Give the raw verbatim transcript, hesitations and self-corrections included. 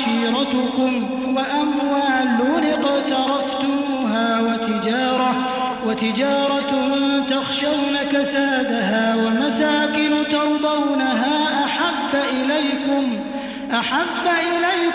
وعشيرتكم وأموال اقترفتموها وتجارة, وتجارة تخشون كسادها ومساكن ترضونها أحب إليكم أحب إليكم